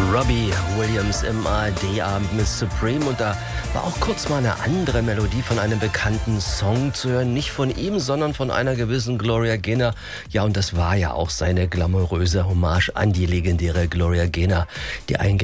Robbie Williams im ARD-Abend mit Supreme, und da war auch kurz mal eine andere Melodie von einem bekannten Song zu hören. Nicht von ihm, sondern von einer gewissen Gloria Gaynor. Ja, und das war ja auch seine glamouröse Hommage an die legendäre Gloria Gaynor, die